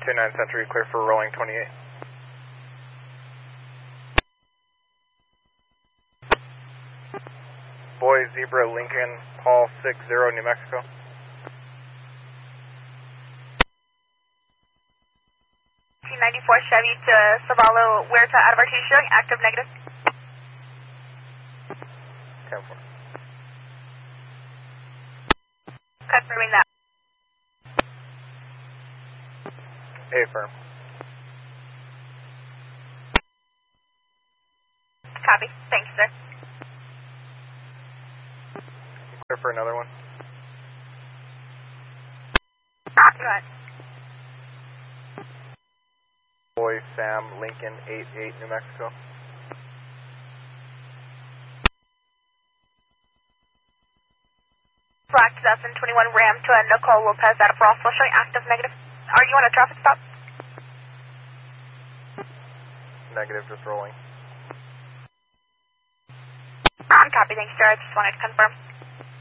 29 Century, clear for rolling 28. Boy, Zebra, Lincoln, Paul 60, New Mexico. T94 Chevy to Savalo, Huerta out of RT showing active negative. 10-4. Confirming that. Affirm. Copy. Thank you, sir. Clear for another one. Go ahead. Boy, Sam, Lincoln 88, New Mexico. Black 2021 Ram to Nicole Lopez out of Rossville showing active negative. Are you on a traffic stop? Negative, just rolling. Copy, thanks, sir. I just wanted to confirm.